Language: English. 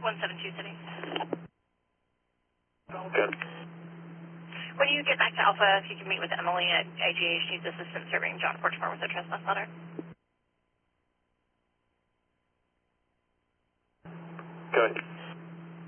172 City. Good. When you get back to Alpha, if you can meet with Emily at AGH, she's assistant serving John Fortmore with a trespass letter.